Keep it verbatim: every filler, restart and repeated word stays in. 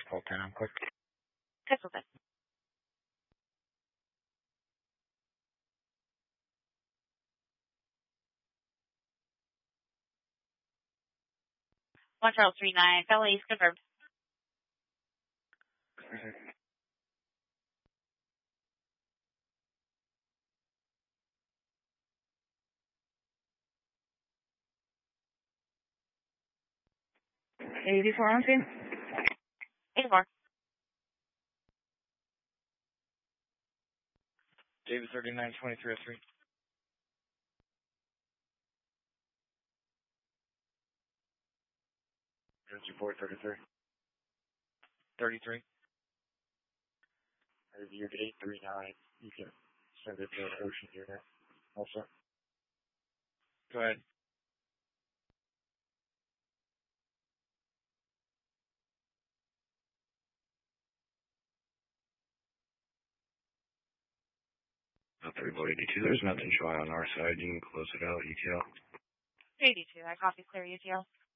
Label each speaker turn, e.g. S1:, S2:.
S1: Hold ten on quick.
S2: Pistol ten. One Charles three nine. Felonies confirmed.
S3: eighty-four on scene.
S2: eighty-four.
S1: David thirty-nine twenty-three oh three. Report thirty-three. thirty-three. Reviewed eight three nine. You can send it to an ocean unit. Also. Go ahead. Up everybody eighty-two. There's nothing showing on our side. You can close it out, E T L.
S2: eighty-two. I copy clear U T L.